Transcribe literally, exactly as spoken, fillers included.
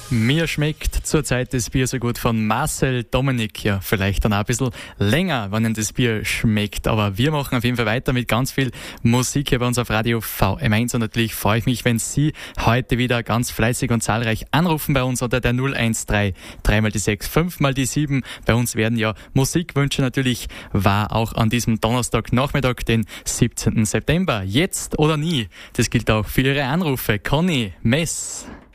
Mir schmeckt zurzeit das Bier so gut von Marcel Dominik. Ja, vielleicht dann auch ein bisschen länger, wenn Ihnen das Bier schmeckt. Aber wir machen auf jeden Fall weiter mit ganz viel Musik hier bei uns auf Radio V M eins. Und natürlich freue ich mich, wenn Sie heute wieder ganz fleißig und zahlreich anrufen bei uns unter der null eins drei, drei mal die sechs, fünf mal die sieben. Bei uns werden ja Musikwünsche natürlich wahr, auch an diesem Donnerstagnachmittag, den siebzehnten September. Jetzt oder nie. Das gilt auch für Ihre Anrufe. Conny, Mess.